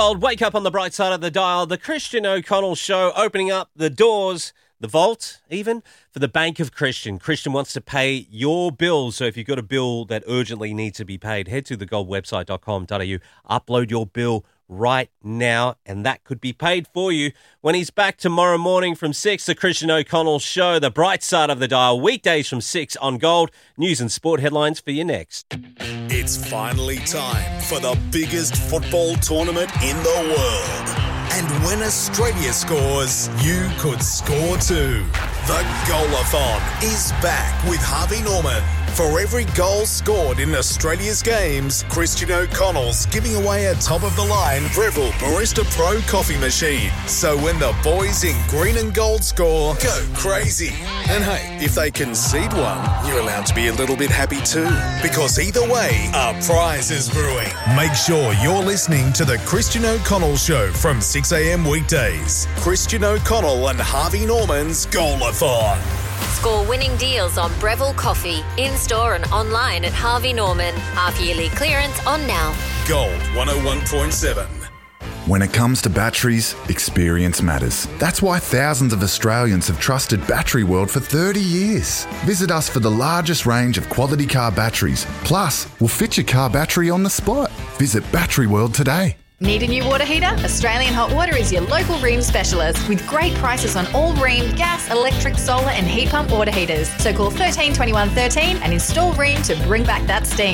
Wake up on the bright side of the dial. The Christian O'Connell Show, opening up the doors, the vault even, for the Bank of Christian. Christian wants to pay your bills. So if you've got a bill that urgently needs to be paid, head to thegoldwebsite.com.au, upload your bill right now, and that could be paid for you. When he's back tomorrow morning from 6, the Christian O'Connell Show, the bright side of the dial, weekdays from 6 on Gold. News and sport headlines for you next. It's finally time for the biggest football tournament in the world. And when Australia scores, you could score too. The Goalathon is back with Harvey Norman. For every goal scored in Australia's games, Christian O'Connell's giving away a top-of-the-line Breville Barista Pro coffee machine. So when the boys in green and gold score, go crazy. And hey, if they concede one, you're allowed to be a little bit happy too. Because either way, a prize is brewing. Make sure you're listening to the Christian O'Connell Show from 6 a.m. weekdays. Christian O'Connell and Harvey Norman's Goalathon. Score winning deals on Breville Coffee, in-store and online at Harvey Norman. Half-yearly clearance on now. Gold 101.7. When it comes to batteries, experience matters. That's why thousands of Australians have trusted Battery World for 30 years. Visit us for the largest range of quality car batteries. Plus, we'll fit your car battery on the spot. Visit Battery World today. Need a new water heater? Australian Hot Water is your local Rheem specialist with great prices on all Rheem gas, electric, solar and heat pump water heaters. So call 13 21 13 and install Rheem to bring back that steam.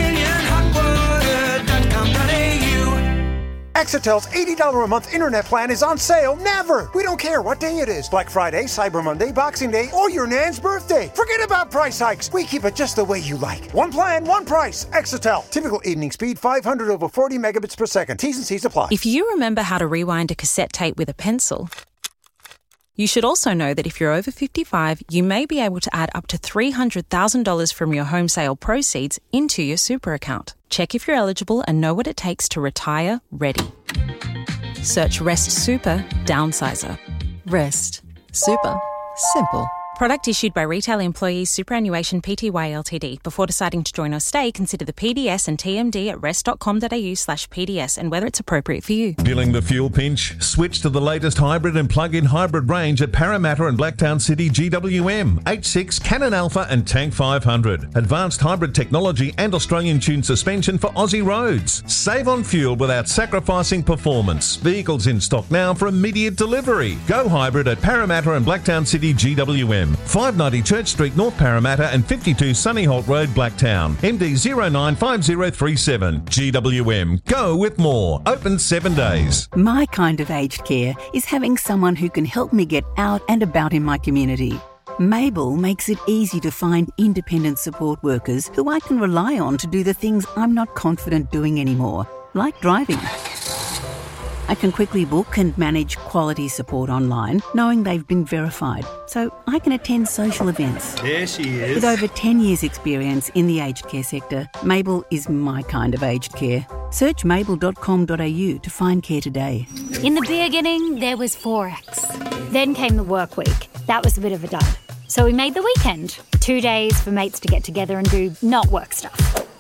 AustralianHotWater.com.au. Exetel's $80 a month internet plan is on sale never. We don't care what day it is. Black Friday, Cyber Monday, Boxing Day, or your Nan's birthday. Forget about price hikes. We keep it just the way you like. One plan, one price. Exetel. Typical evening speed 500 over 40 megabits per second. T's and C's apply. If you remember how to rewind a cassette tape with a pencil, you should also know that if you're over 55, you may be able to add up to $300,000 from your home sale proceeds into your super account. Check if you're eligible and know what it takes to retire ready. Search Rest Super Downsizer. Rest Super Simple. Product issued by Retail Employees Superannuation Pty Ltd. Before deciding to join or stay, consider the PDS and TMD at rest.com.au/PDS and whether it's appropriate for you. Feeling the fuel pinch? Switch to the latest hybrid and plug-in hybrid range at Parramatta and Blacktown City GWM, H6, Canon Alpha and Tank 500. Advanced hybrid technology and Australian-tuned suspension for Aussie roads. Save on fuel without sacrificing performance. Vehicles in stock now for immediate delivery. Go hybrid at Parramatta and Blacktown City GWM. 590 Church Street, North Parramatta and 52 Sunny Holt Road, Blacktown. MD 095037. GWM. Go with more. Open 7 days. My kind of aged care is having someone who can help me get out and about in my community. Mabel makes it easy to find independent support workers who I can rely on to do the things I'm not confident doing anymore, like driving. I can quickly book and manage quality support online, knowing they've been verified, so I can attend social events. There she is. With over 10 years' experience in the aged care sector, Mabel is my kind of aged care. Search mabel.com.au to find care today. In the beginning, there was Forex. Then came the work week. That was a bit of a dud. So we made the weekend. 2 days for mates to get together and do not work stuff.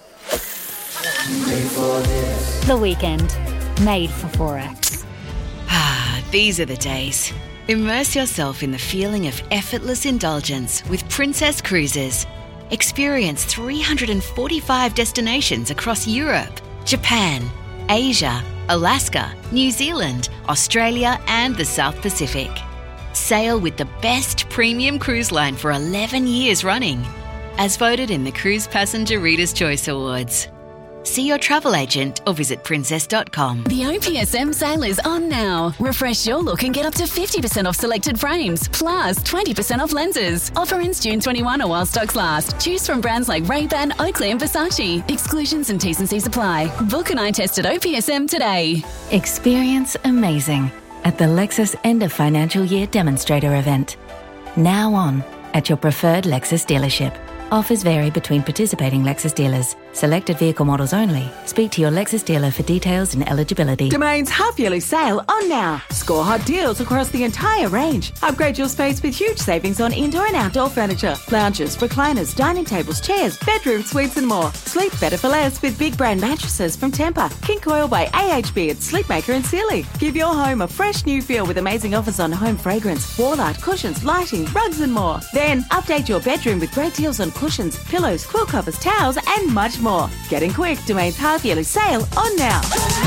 The weekend. Made for Forex. These are the days. Immerse yourself in the feeling of effortless indulgence with Princess Cruises. Experience 345 destinations across Europe, Japan, Asia, Alaska, New Zealand, Australia and the South Pacific. Sail with the best premium cruise line for 11 years running, as voted in the Cruise Passenger Reader's Choice Awards. See your travel agent or visit princess.com. The OPSM sale is on now. Refresh your look and get up to 50% off selected frames, plus 20% off lenses. Offer ends June 21 or while stocks last. Choose from brands like Ray-Ban, Oakley and Versace. Exclusions and T's and C's apply. Book an eye test at OPSM today. Experience amazing at the Lexus End of Financial Year Demonstrator event. Now on at your preferred Lexus dealership. Offers vary between participating Lexus dealers. Selected vehicle models only. Speak to your Lexus dealer for details and eligibility. Domain's half-yearly sale on now. Score hot deals across the entire range. Upgrade your space with huge savings on indoor and outdoor furniture. Lounges, recliners, dining tables, chairs, bedroom suites and more. Sleep better for less with big brand mattresses from Tempur, King Coil by AHB at Sleepmaker and Sealy. Give your home a fresh new feel with amazing offers on home fragrance, wall art, cushions, lighting, rugs and more. Then update your bedroom with great deals on cushions, pillows, quilt covers, towels and much more. Getting quick, Domain's half-yearly sale on now.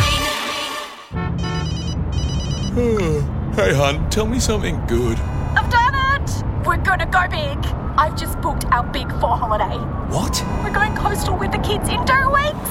Hey, hun, tell me something good. I've done it! We're gonna go big. I've just booked our Big 4 holiday. What? We're going coastal with the kids in 2 weeks.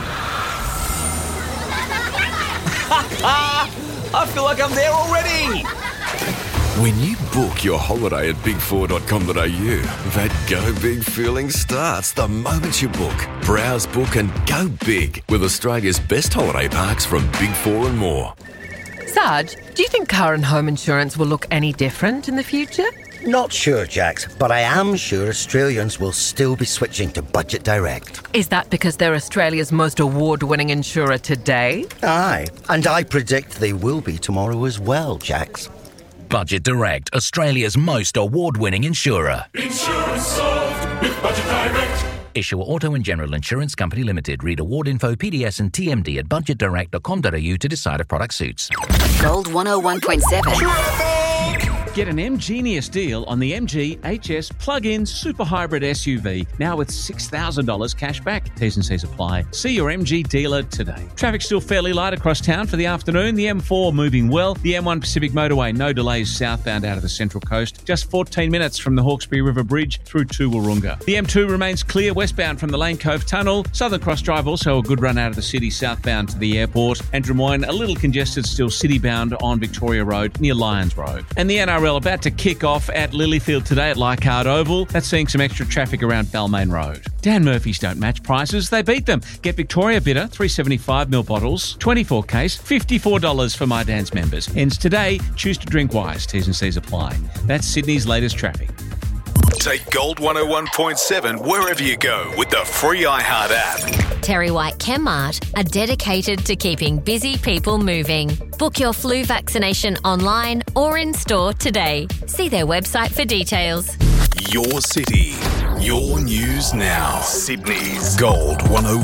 I feel like I'm there already. When you book your holiday at big4.com.au, that go big feeling starts the moment you book. Browse, book and go big with Australia's best holiday parks from Big 4 and more. Sarge, do you think car and home insurance will look any different in the future? Not sure, Jax, but I am sure Australians will still be switching to Budget Direct. Is that because they're Australia's most award-winning insurer today? Aye, and I predict they will be tomorrow as well, Jax. Budget Direct, Australia's most award-winning insurer. Insurance solved with Budget Direct. Issuer Auto and General Insurance Company Limited. Read award info, PDS and TMD at budgetdirect.com.au to decide if product suits. Gold 101.7. Get an MGenius deal on the MG HS plug-in super hybrid SUV, now with $6,000 cash back. T's and C's apply. See your MG dealer today. Traffic's still fairly light across town for the afternoon. The M4 moving well. The M1 Pacific Motorway, no delays southbound out of the Central Coast. Just 14 minutes from the Hawkesbury River Bridge through to Wahroonga. The M2 remains clear westbound from the Lane Cove Tunnel. Southern Cross Drive also a good run out of the city southbound to the airport. And Drummoyne a little congested still citybound on Victoria Road near Lyons Road. And the NRL about to kick off at Lilyfield today at Leichhardt Oval. That's seeing some extra traffic around Balmain Road. Dan Murphy's don't match prices, they beat them. Get Victoria Bitter 375ml bottles, 24 case, $54 for My Dan's members. Ends today. Choose to drink wise. T's and C's apply. That's Sydney's latest traffic. Take Gold 101.7 wherever you go with the free iHeart app. Terry White Chemmart are dedicated to keeping busy people moving. Book your flu vaccination online or in store today. See their website for details. Your city, your news now. Sydney's Gold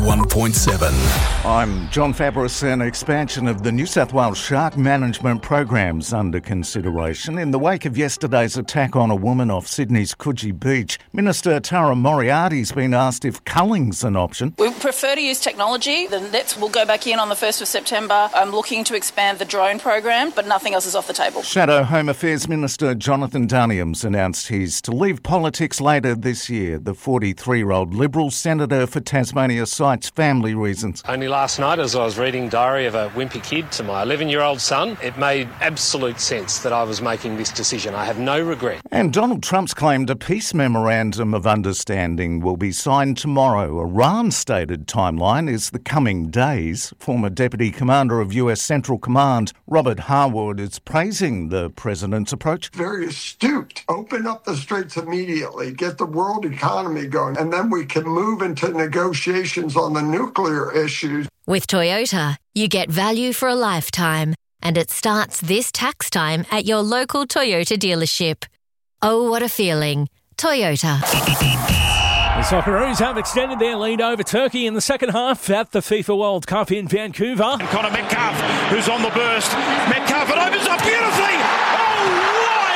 101.7. I'm John Fabris. An expansion of the New South Wales shark management program's under consideration in the wake of yesterday's attack on a woman off Sydney's Coogee Beach. Minister Tara Moriarty's been asked if culling's an option. We prefer to use technology. The nets will go back in on the 1st of September. I'm looking to expand the drone program, but nothing else is off the table. Shadow Home Affairs Minister Jonathan Daniams announced he's to leave politics later this year. The 43-year-old Liberal Senator for Tasmania cites family reasons. Only last night, as I was reading Diary of a Wimpy Kid to my 11-year-old son, it made absolute sense that I was making this decision. I have no regret. And Donald Trump's claimed a peace memorandum of understanding will be signed tomorrow. Iran's stated timeline is the coming days. Former Deputy Commander of US Central Command, Robert Harwood, is praising the president's approach. Very astute. Open up the straits immediately, get the world economy going, and then we can move into negotiations on the nuclear issues. With Toyota, you get value for a lifetime, and it starts this tax time at your local Toyota dealership. Oh, what a feeling. Toyota. The Socceroos have extended their lead over Turkey in the second half at the FIFA World Cup in Vancouver. And Connor Metcalf, who's on the burst. Metcalf, it opens up beautifully. Oh,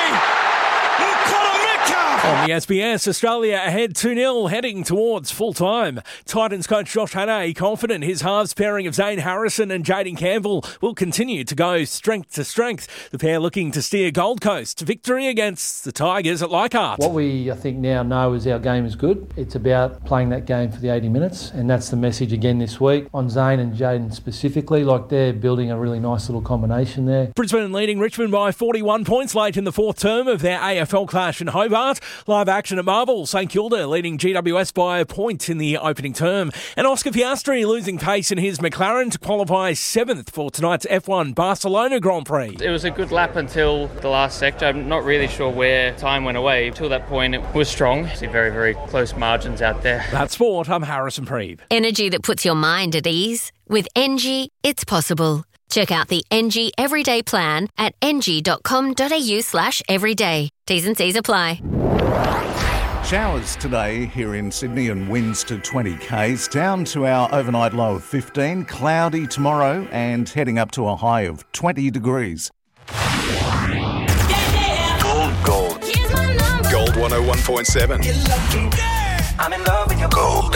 on the SBS, Australia ahead 2-0, heading towards full-time. Titans coach Josh Hannay confident his halves pairing of Zane Harrison and Jaden Campbell will continue to go strength to strength. The pair looking to steer Gold Coast to victory against the Tigers at Leichhardt. What we, I think, now know is our game is good. It's about playing that game for the 80 minutes, and that's the message again this week. On Zane and Jaden specifically, like they're building a really nice little combination there. Brisbane leading Richmond by 41 points late in the fourth term of their AFL clash in Hobart. Live action at Marvel. St Kilda leading GWS by a point in the opening term. And Oscar Piastri losing pace in his McLaren to qualify 7th for tonight's F1 Barcelona Grand Prix. It was a good lap until the last sector. I'm not really sure where time went away. Till that point, it was strong. See very, very close margins out there. That's sport. I'm Harrison Preeb. Energy that puts your mind at ease. With NG, it's possible. Check out the NG Everyday Plan at ng.com.au/everyday. T's and C's apply. Showers today here in Sydney and winds to 20 k's, down to our overnight low of 15, cloudy tomorrow and heading up to a high of 20 degrees. Gold. Gold 101.7. I'm in love with your gold.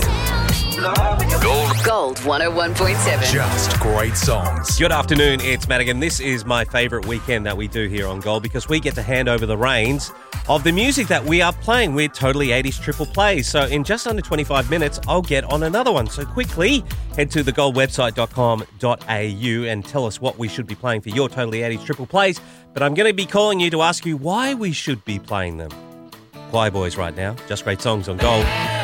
Gold 101.7. Just great songs. Good afternoon, it's Madigan. This is my favourite weekend that we do here on Gold because we get to hand over the reins of the music that we are playing. We're totally 80s triple plays. So in just under 25 minutes, I'll get on another one. So quickly head to thegoldwebsite.com.au and tell us what we should be playing for your totally 80s triple plays. But I'm going to be calling you to ask you why we should be playing them. Choir Boys right now. Just great songs on Gold.